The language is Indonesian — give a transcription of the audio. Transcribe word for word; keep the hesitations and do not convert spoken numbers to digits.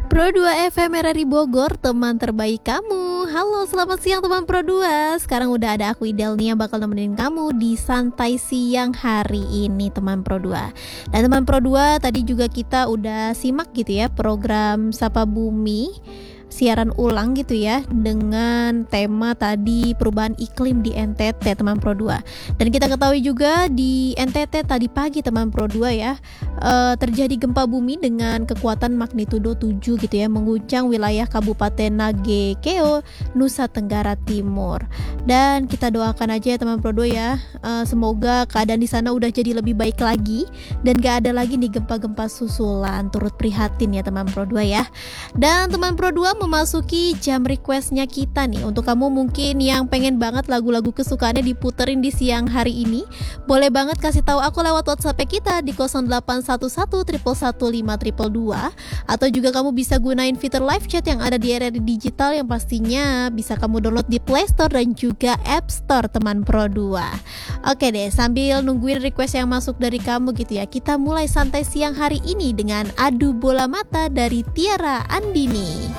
Pro dua F M R R I Bogor, teman terbaik kamu. Halo, selamat siang teman Pro dua. Sekarang udah ada aku Idel nih yang bakal nemenin kamu di santai siang hari ini teman Pro dua. Dan teman Pro dua, tadi juga kita udah simak gitu ya program Sapa Bumi, siaran ulang gitu ya, dengan tema tadi perubahan iklim di N T T teman Pro dua. Dan kita ketahui juga di N T T tadi pagi teman Pro dua ya, uh, terjadi gempa bumi dengan kekuatan magnitudo tujuh gitu ya, mengguncang wilayah Kabupaten Nagekeo, Nusa Tenggara Timur. Dan kita doakan aja ya teman Pro dua ya, uh, semoga keadaan di sana udah jadi lebih baik lagi dan gak ada lagi nih gempa-gempa susulan. Turut prihatin ya teman Pro dua ya. Dan teman Pro dua memasuki jam requestnya kita nih. Untuk kamu mungkin yang pengen banget lagu-lagu kesukaannya diputerin di siang hari ini, boleh banget kasih tahu aku lewat WhatsApp kita di nol delapan satu satu satu satu lima dua dua, atau juga kamu bisa gunain fitur live chat yang ada di R R I Digital yang pastinya bisa kamu download di Play Store dan juga App Store teman Pro dua. Oke deh, sambil nungguin request yang masuk dari kamu gitu ya, kita mulai santai siang hari ini dengan Adu Bola Mata dari Tiara Andini.